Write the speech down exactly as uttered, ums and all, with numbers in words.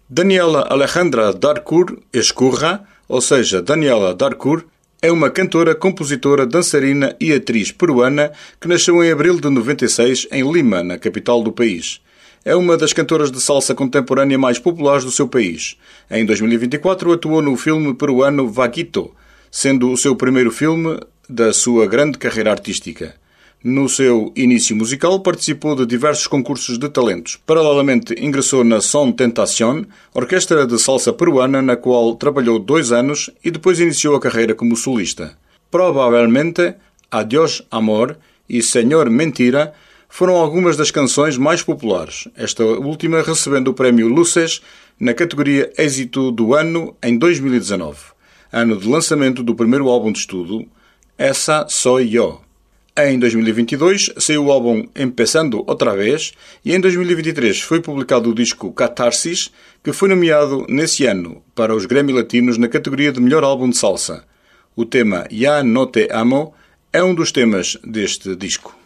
Daniela Alejandra Darcourt Escurra, ou seja, Daniela Darcourt, é uma cantora, compositora, dançarina e atriz peruana que nasceu em abril de noventa e seis em Lima, na capital do país. É uma das cantoras de salsa contemporânea mais populares do seu país. Em dois mil e vinte e quatro atuou no filme peruano Vaguito, sendo o seu primeiro filme da sua grande carreira artística. No seu início musical, participou de diversos concursos de talentos. Paralelamente, ingressou na Son Tentación, orquestra de salsa peruana, na qual trabalhou dois anos e depois iniciou a carreira como solista. Provavelmente, Adiós Amor e Senhor Mentira foram algumas das canções mais populares, esta última recebendo o prémio Luces na categoria Êxito do Ano em dois mil e dezanove, ano de lançamento do primeiro álbum de estudo, Essa Soy Yo. Em dois mil e vinte e dois saiu o álbum Empezando Outra Vez e em dois mil e vinte e três foi publicado o disco Catarsis, que foi nomeado nesse ano para os Grammy Latinos na categoria de Melhor Álbum de Salsa. O tema Ya No Te Amo é um dos temas deste disco.